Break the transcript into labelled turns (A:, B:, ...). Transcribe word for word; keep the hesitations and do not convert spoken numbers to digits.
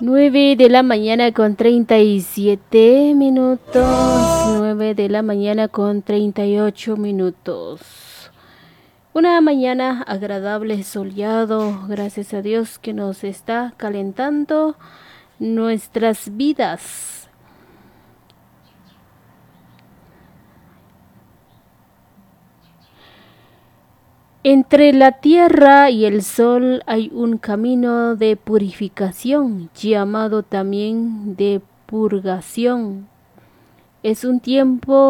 A: nueve de la mañana con treinta y siete minutos, nueve de la mañana con treinta y ocho minutos. Una mañana agradable, soleado, gracias a Dios que nos está calentando nuestras vidas. Entre la tierra y el sol hay un camino de purificación, llamado también de purgación. Es un tiempo